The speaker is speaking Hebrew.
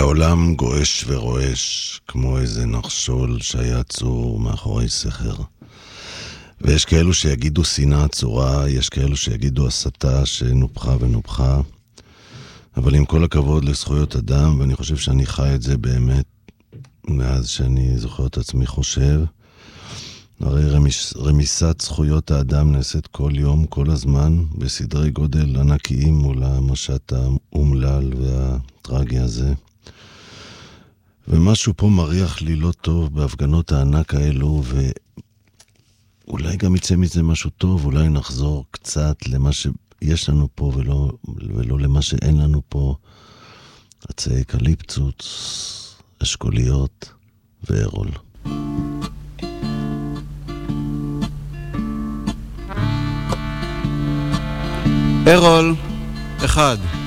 העולם גועש ורועש, כמו איזה נחשול שהיה צור מאחורי סכר. ויש כאלו שיגידו שנאה צורה, יש כאלו שיגידו הסתה שנופחה ונופחה. אבל עם כל הכבוד לזכויות אדם, ואני חושב שאני חי את זה באמת מאז שאני זוכר את עצמי חושב, הרי רמיסת זכויות האדם נעשית כל יום, כל הזמן, בסדרי גודל ענקיים מול המשט האומלל והטרגי הזה. ומשהו פה מריח לי לא טוב בהפגנות הענק האלו, ואולי גם יצא מזה משהו טוב, אולי נחזור קצת למה שיש לנו פה ולא למה שאין לנו פה. עצי אקליפטוס, אשכוליות וארול. ארול, אחד.